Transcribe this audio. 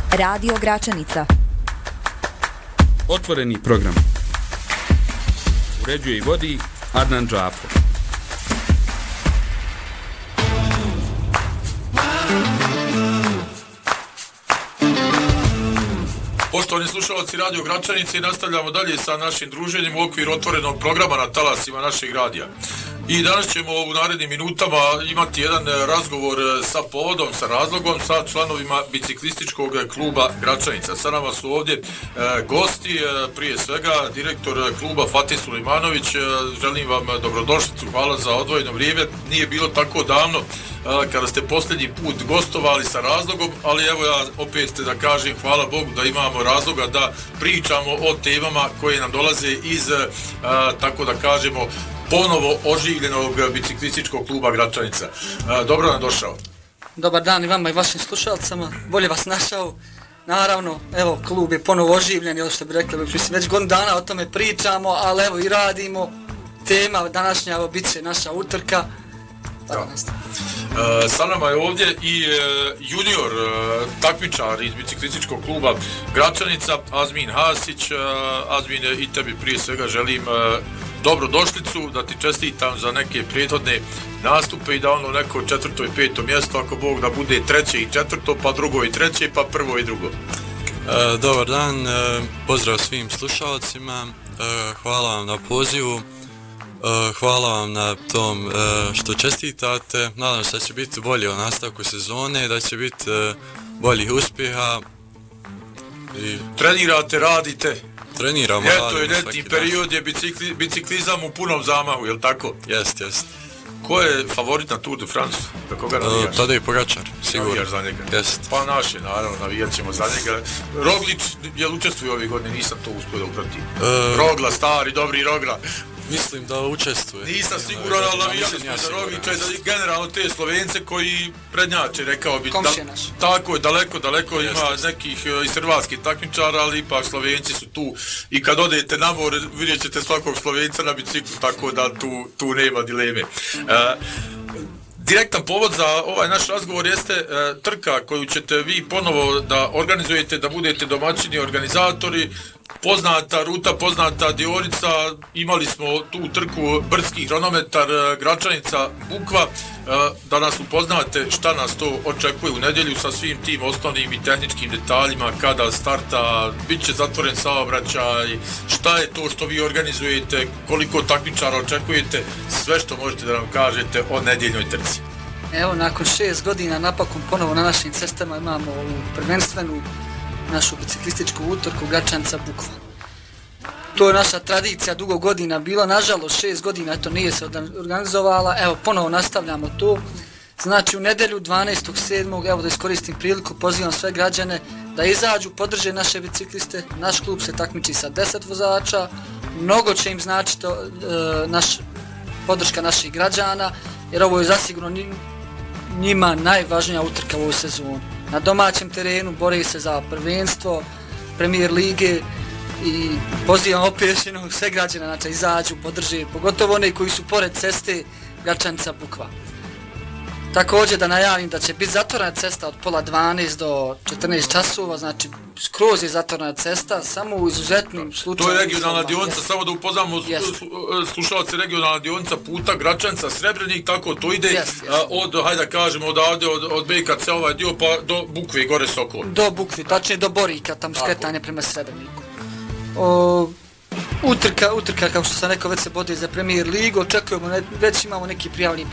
Radio Gračanica. Otvoreni program. Uređuje i vodi Adnan Džafo. Poštovani slušalci Radio Gračanice, nastavljamo dalje sa našim druženjem u okviru otvorenog programa na talasima našeg radija. I danas ćemo u narednim minutama imati jedan razgovor sa povodom, sa razlogom, sa članovima biciklističkog kluba Gračanica. Sa nama su ovdje gosti, prije svega direktor kluba Fatih Sulejmanović. Želim vam dobrodošlicu, hvala za odvojeno vrijeme. Nije bilo tako davno kada ste posljednji put gostovali sa razlogom, ali evo ja opet da kažem hvala Bogu da imamo razloga da pričamo o temama koje nam dolaze iz, tako da kažemo, ponovo oživljenog biciklističkog kluba Gračanica. Dobro nam došao. Dobar dan i vama i vašim slušalcama. Bolje vas našao. Naravno, evo, klub je ponovo oživljen, ili što bi rekli, već godinu dana o tome pričamo, ali evo i radimo. Tema današnja, evo, bit će naša utrka. Sa nama je ovdje i junior takmičar iz biciklističkog kluba Gračanica, Azmin Hasić. Azmin, i tebi prije svega želim dobrodošlicu, da ti čestitam za neke prethodne nastupe i da ono neko 4. i 5. mjesto, ako Bog da bude 3. i 4., pa 2. i 3., pa 1. i 2. Dobar dan, pozdrav svim slušalcima, hvala vam na pozivu, hvala vam na tom što čestitate, nadam se da će biti bolje u nastavku sezone, da će biti boljih uspjeha. Trenirate, radite? Treniramo, radimo. Eto, ljetni period je biciklizam u punom zamahu, je li tako? Jest. Ko je favorit na Tour de France? Za koga navijaš? Tadej Pogačar, sigurno. Navijaš za njega? Jest. Pa naš je, naravno, navijat ćemo za njega. Roglič, jel učestvuje ove godine? Nisam to uspio da upratim. Rogla, stari, dobri Rogla. Mislim da učestvuje. Nisam siguran, ali navijali smo za Rogliča i za generalno te Slovence koji prednjače, rekao bi. Komšije naš. Tako je, daleko ima nekih iz hrvatskih takmičara, ali ipak Slovenci su tu. I kad odete na more, vidjet ćete svakog Slovenca na biciklu, tako da tu nema dileme. Direktan povod za ovaj naš razgovor jeste trka koju ćete vi ponovo da organizujete, da budete domaćini organizatori. Poznata ruta, poznata dionica, imali smo tu trku brdski hronometar Gračanica Bukva, da nas upoznate šta nas to očekuje u nedjelju sa svim tim osnovnim i tehničkim detaljima, kada starta, bit će zatvoren saobraćaj, šta je to što vi organizujete, koliko takmičara očekujete, sve što možete da nam kažete o nedjeljnoj trci. Evo, nakon 6 godina napokon ponovo na našim cestama imamo prvenstvenu našu biciklističku utrku Gračanica Bukva. To je naša tradicija dugo godina bila, nažalost 6 godina eto nije se organizovala, evo ponovo nastavljamo to. Znači u nedjelju 12.7. evo da iskoristim priliku, pozivam sve građane da izađu, podrže naše bicikliste, naš klub se takmiči sa 10 vozača, mnogo će im značiti podrška naših građana, jer ovo je zasigurno njima najvažnija utrka u ovoj sezoni. Na domaćem terenu bori se za prvenstvo, premijer lige i pozivam opet sve građane, znači izađu, podrže, pogotovo one koji su pored ceste Gračanica Bukva. Također da najavim da će biti zatvorena cesta od pola 12 do 14 časova, znači skroz je zatvorena cesta, samo u izuzetnim slučajima. To je regionalna dionica, samo da upoznamo slušalce, regionalna dionica puta Gračanica Srebrenik, tako to ide od, hajde da kažemo, odavde od BKC ovaj dio pa do Bukve i gore Sokol. Do Bukve, tačnije do Borika, tamo skretanje prema Srebreniku. Utrka, kao što sam rekao, već se bode za premijer ligu, očekujemo, već imamo neki prijavljeni